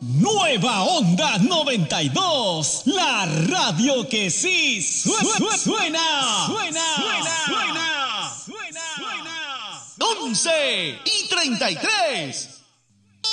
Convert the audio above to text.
Nueva Onda 92, la radio que sí suena. 11:33.